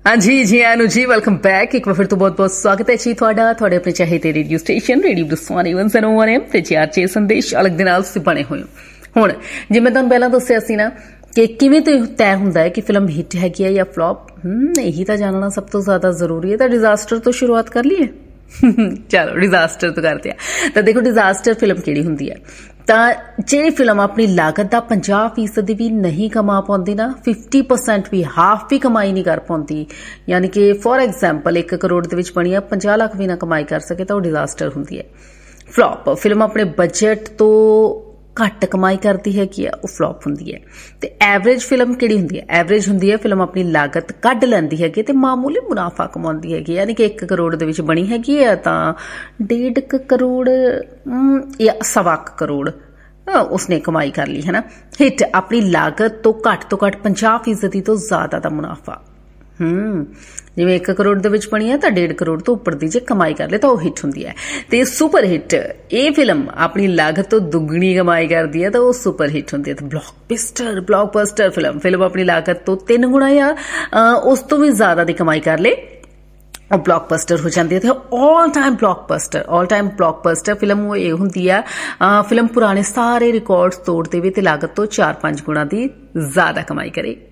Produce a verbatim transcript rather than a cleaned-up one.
हाँ जी जी आनु जी welcome back एक बार फिर तो बहुत बहुत स्वागत है जी ਤੁਹਾਡਾ ਤੁਹਾਡੇ ਆਪਣੇ ਚਾਹੀਦੇ ਰੇਡੀਓ ਸਟੇਸ਼ਨ ਰੇਡੀਓ ਦਸਵਾਨੀ ਇੱਕ ਸੌ ਇੱਕ ਐਮ ਤੇ ਚਾਰ ਛੇ ਸੰਦੇਸ਼ ਅਲੱਗ ਦੇ ਨਾਲ ਤੁਸੀਂ ਬਣੇ ਹੋਏ ਹੋ। ਹੁਣ ਜਿਵੇਂ ਤੁਹਾਨੂੰ ਪਹਿਲਾਂ ਦੱਸਿਆ ਸੀ ਨਾ ਕਿ ਕਿਵੇਂ ਤੋਂ ਤੈਅ ਹੁੰਦਾ ਹੈ ਕਿ ਫਿਲਮ ਹਿੱਟ ਹੈਗੀ ਹੈ ਜਾਂ ਫਲॉप। ਹਮ ਇਹੀ ਤਾਂ ਜਾਣਨਾ ਸਭ ਤੋਂ ਜ਼ਿਆਦਾ ਜ਼ਰੂਰੀ ਹੈ। ਤਾਂ ਡਿਜ਼ਾਸਟਰ ਤੋਂ ਸ਼ੁਰੂਆਤ ਕਰ ਲਈਏ। ਚਲੋ ਡਿਜ਼ਾਸਟਰ ਤੋਂ ਕਰਦੇ ਆ। ਤਾਂ ਦੇਖੋ ਡਿਜ਼ਾਸਟਰ ਫਿਲਮ ਕਿਹੜੀ ਹੁੰਦੀ ਹੈ ਤਾਂ ਜਿਹੜੀ ਫਿਲਮ ਆਪਣੀ ਲਾਗਤ ਦਾ ਪੰਜਾਹ ਫੀਸਦੀ ਵੀ ਨਹੀਂ ਕਮਾ ਪਾਉਂਦੀ ਨਾ, ਫਿਫਟੀ ਪਰਸੈਂਟ ਵੀ ਹਾਫ ਵੀ ਕਮਾਈ ਨਹੀਂ ਕਰ ਪਾਉਂਦੀ, ਯਾਨੀ ਕਿ ਫੋਰ ਐਗਜ਼ਾਮਪਲ ਇੱਕ ਕਰੋੜ ਦੇ ਵਿੱਚ ਬਣੀ ਆ ਪੰਜਾਹ ਲੱਖ ਵੀ ਨਾ ਕਮਾਈ ਕਰ ਸਕੇ ਤਾਂ ਉਹ ਡਿਜ਼ਾਸਟਰ ਹੁੰਦੀ ਹੈ। ਫਲॉप ਫਿਲਮ ਆਪਣੇ ਬਜਟ ਤੋਂ ਘੱਟ ਕਮਾਈ ਕਰਦੀ ਹੈਗੀ ਆ, ਉਹ ਫਲॉप ਹੁੰਦੀ ਹੈ। ਤੇ ਐਵਰੇਜ ਫਿਲਮ ਕਿਹੜੀ ਹੁੰਦੀ ਹੈ? ਐਵਰੇਜ ਹੁੰਦੀ ਹੈ ਫਿਲਮ ਆਪਣੀ ਲਾਗਤ ਕੱਢ ਲੈਂਦੀ ਹੈਗੀ ਤੇ ਮਾਮੂਲੀ ਮੁਨਾਫਾ ਕਮਾਉਂਦੀ ਹੈਗੀ, ਯਾਨੀ ਕਿ ਇੱਕ ਕਰੋੜ ਦੇ ਵਿੱਚ ਬਣੀ ਹੈਗੀ ਆ ਤਾਂ ਡੇਢ ਕੁ ਕਰੋੜ ਜਾਂ ਸਵਾ ਕੁ ਕਰੋੜ ਉਸਨੇ ਕਮਾਈ ਕਰ ਲਈ ਹੈ ਨਾ। ਹਿੱਟ ਆਪਣੀ ਲਾਗਤ ਤੋਂ ਘੱਟ ਤੋਂ ਘੱਟ ਪੰਜਾਹ ਫੀਸਦੀ ਤੋਂ ਜ਼ਿਆਦਾ ਦਾ ਮੁਨਾਫਾ। ਹਮ ਜਿਵੇਂ ਇੱਕ ਕਰੋੜ ਦੇ ਵਿੱਚ ਬਣੀ ਹੈ ਤਾਂ ਡੇਢ ਕਰੋੜ ਤੋਂ ਉੱਪਰ ਦੀ ਜੇ ਕਮਾਈ ਕਰ ਲੇ ਤਾਂ ਉਹ ਹਿੱਟ ਹੁੰਦੀ ਹੈ। ਤੇ ਸੁਪਰ ਹਿੱਟ ਇਹ ਫਿਲਮ ਆਪਣੀ ਲਾਗਤ ਤੋਂ ਦੁੱਗਣੀ ਕਮਾਈ ਕਰਦੀ ਹੈ ਤਾਂ ਉਹ ਸੁਪਰ ਹਿੱਟ ਹੁੰਦੀ ਹੈ। ਤਾਂ ਬਲੌਕਬਸਟਰ ਬਲੌਕਬਸਟਰ ਫਿਲਮ ਫਿਲਮ ਆਪਣੀ ਲਾਗਤ ਤੋਂ ਤਿੰਨ ਗੁਣਾ ਜਾਂ ਉਸ ਤੋਂ ਵੀ ਜ਼ਿਆਦਾ ਦੀ ਕਮਾਈ ਕਰ ਲੇ ਉਹ ਬਲੌਕਬਸਟਰ ਹੋ ਜਾਂਦੀ ਹੈ। ਤੇ all time blockbuster all time blockbuster film ਉਹ ਇਹ ਹੁੰਦੀ ਆ ਫਿਲਮ ਪੁਰਾਣੇ ਸਾਰੇ ਰਿਕਾਰਡਸ ਤੋੜ ਦੇਵੇ ਤੇ ਲਾਗਤ ਤੋਂ ਚਾਰ ਪੰਜ ਗੁਣਾ ਦੀ ਜ਼ਿਆਦਾ ਕਮਾਈ ਕਰੇ।